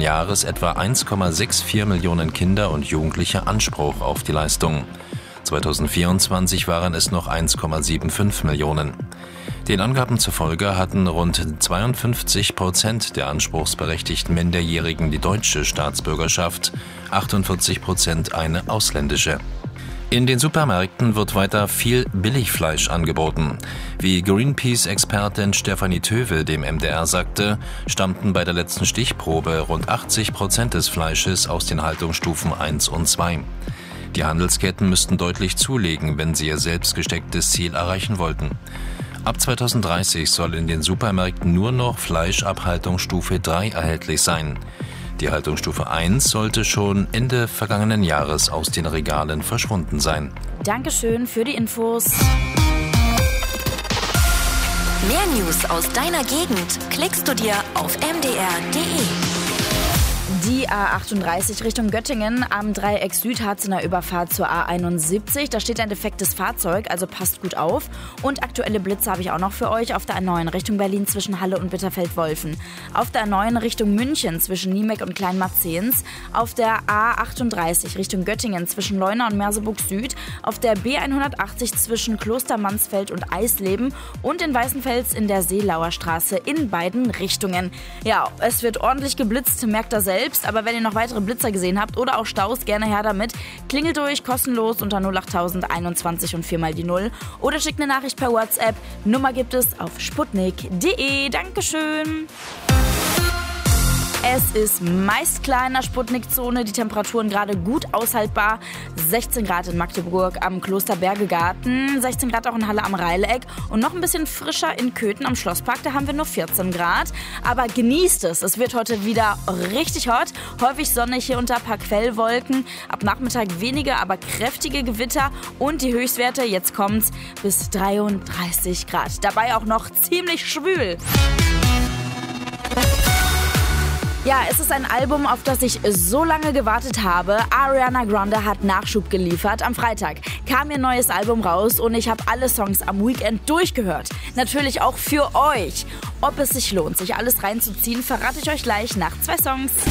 Jahres etwa 1,64 Millionen Kinder und Jugendliche Anspruch auf die Leistung. 2024 waren es noch 1,75 Millionen. Den Angaben zufolge hatten rund 52% der anspruchsberechtigten Minderjährigen die deutsche Staatsbürgerschaft, 48% eine ausländische. In den Supermärkten wird weiter viel Billigfleisch angeboten. Wie Greenpeace-Expertin Stefanie Töwe dem MDR sagte, stammten bei der letzten Stichprobe rund 80% des Fleisches aus den Haltungsstufen 1 und 2. Die Handelsketten müssten deutlich zulegen, wenn sie ihr selbst gestecktes Ziel erreichen wollten. Ab 2030 soll in den Supermärkten nur noch Fleisch ab Haltungsstufe 3 erhältlich sein. Die Haltungsstufe 1 sollte schon Ende vergangenen Jahres aus den Regalen verschwunden sein. Dankeschön für die Infos. Mehr News aus deiner Gegend klickst du dir auf mdr.de. Die A38 Richtung Göttingen am Dreieck Süd hat eine Überfahrt zur A71. Da steht ein defektes Fahrzeug, also passt gut auf. Und aktuelle Blitze habe ich auch noch für euch auf der A9 Richtung Berlin zwischen Halle und Bitterfeld-Wolfen. Auf der A9 Richtung München zwischen Niemek und Kleinmarzehns. Auf der A38 Richtung Göttingen zwischen Leuna und Merseburg Süd. Auf der B180 zwischen Klostermansfeld und Eisleben. Und in Weißenfels in der Seelauer Straße in beiden Richtungen. Ja, es wird ordentlich geblitzt, merkt ihr selbst. Aber wenn ihr noch weitere Blitzer gesehen habt oder auch Staus, gerne her damit. Klingelt durch, kostenlos unter 08000 21 und 4 mal die 0. Oder schickt eine Nachricht per WhatsApp. Nummer gibt es auf sputnik.de. Dankeschön. Es ist meist klar in der Sputnik-Zone, die Temperaturen gerade gut aushaltbar. 16 Grad in Magdeburg am Klosterbergegarten, 16 Grad auch in Halle am Reileck und noch ein bisschen frischer in Köthen am Schlosspark, da haben wir nur 14 Grad. Aber genießt es wird heute wieder richtig hot, häufig sonnig hier unter ein paar Quellwolken. Ab Nachmittag wenige, aber kräftige Gewitter und die Höchstwerte, jetzt kommt's, bis 33 Grad. Dabei auch noch ziemlich schwül. Ja, es ist ein Album, auf das ich so lange gewartet habe. Ariana Grande hat Nachschub geliefert. Am Freitag kam ihr neues Album raus und ich habe alle Songs am Weekend durchgehört. Natürlich auch für euch. Ob es sich lohnt, sich alles reinzuziehen, verrate ich euch gleich nach 2 Songs.